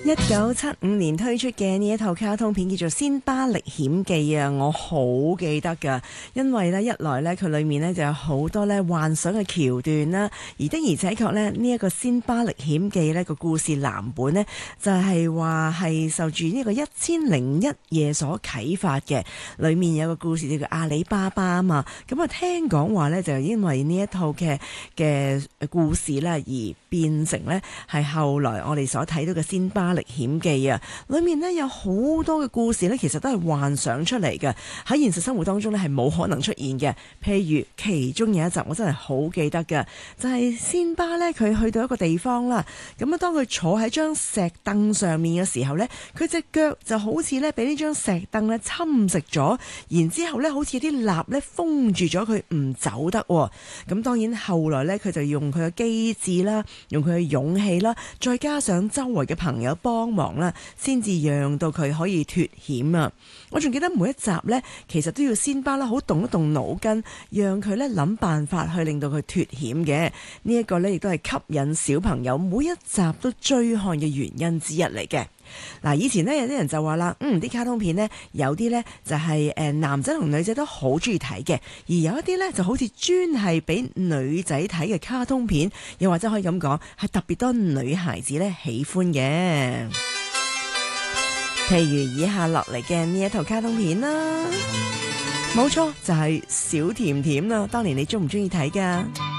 1975年推出嘅呢一套卡通片叫做《仙巴歷險記》啊，我好記得㗎，因為呢，一來呢，佢裏面呢就有好多呢幻想嘅橋段啦，而且確呢，呢一個《仙巴歷險記》呢個故事藍本呢，就係話係受住呢個1001夜所啟發嘅，裏面有個故事叫做阿里巴巴啊嘛，咁啊聽講話呢，就因為呢一套嘅故事呢，而變成呢係後來我哋所睇到嘅《仙巴歷險記》啊，裏面呢有好多嘅故事呢，其實都係幻想出嚟嘅，喺現實生活當中呢係冇可能出現嘅。譬如其中有一集我真係好記得嘅，就係仙巴呢，佢去到一個地方啦，咁啊當佢坐喺張石凳上面嘅時候呢，佢隻腳就好似呢俾呢張石凳呢侵蝕咗，然之後呢好似啲蠟呢封住咗佢唔走得。咁當然後來呢，佢就用佢嘅機智啦，用佢嘅勇氣啦，再加上周圍嘅朋友幫忙啦，先至讓到佢可以脫險啊！我仲記得每一集呢，其實都要仙巴啦，好動一動腦筋，讓佢呢諗辦法去令到佢脫險嘅。呢一個呢，亦都係吸引小朋友每一集都追看嘅原因之一嚟嘅。嗱，以前呢，有啲人就話啦，啲卡通片呢，有啲呢就係男仔同女仔都好中意睇嘅，而有一啲呢就好似專係俾女仔睇嘅卡通片，又或者可以咁講，係特別多女孩子呢喜歡嘅。譬如以下落嚟嘅呢一套卡通片啦，冇錯就係小甜甜啦。當年你中唔中意睇㗎？